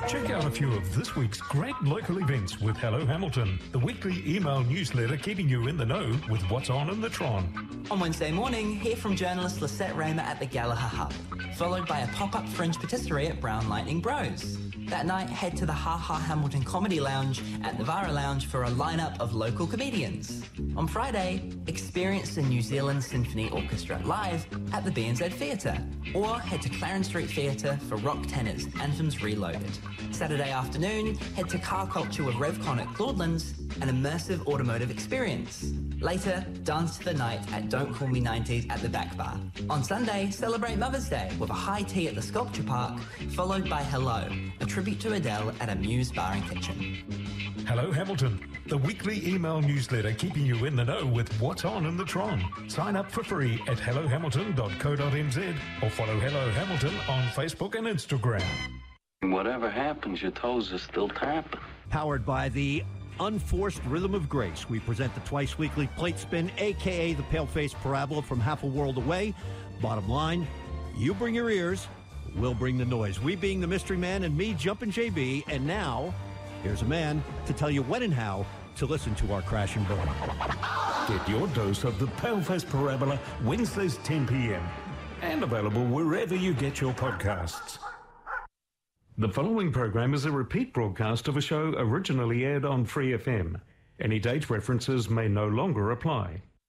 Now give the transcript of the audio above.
Check out a few of this week's great local events with Hello Hamilton, the weekly email newsletter keeping you in the know with what's on in the Tron. On Wednesday morning, hear from journalist Lisette Raymer at the Gallagher Hub, followed by a pop-up fringe patisserie at Brown Lightning Bros. That night, head to the Ha Ha Hamilton Comedy Lounge at the Vara Lounge for a lineup of local comedians. On Friday, experience the New Zealand Symphony Orchestra live at the BNZ Theatre, or head to Clarence Street Theatre for rock tenors, Anthems Reloaded. Saturday afternoon, head to Car Culture with RevCon at Claudelands, an immersive automotive experience. Later, dance to the night at Don't Call Me 90s at the Back Bar. On Sunday, celebrate Mother's Day with a high tea at the Sculpture Park, followed by Hello, a tribute to Adele at a Muse Bar and Kitchen. Hello Hamilton, the weekly email newsletter keeping you in the know with what's on in the Tron. Sign up for free at hellohamilton.co.nz or follow Hello Hamilton on Facebook and Instagram. Whatever happens, your toes are still tapping. Powered by the Unforced Rhythm of Grace, we present the twice-weekly Plate Spin, a.k.a. the Pale-Faced Parabola from half a world away. Bottom line, you bring your ears, we'll bring the noise. We being the Mystery Man and me, Jumpin' JB, and now, here's a man to tell you when and how to listen to our Crash and Burn. Get your dose of the Pale-Faced Parabola Wednesdays 10 p.m. and available wherever you get your podcasts. The following program is a repeat broadcast of a show originally aired on Free FM. Any date references may no longer apply.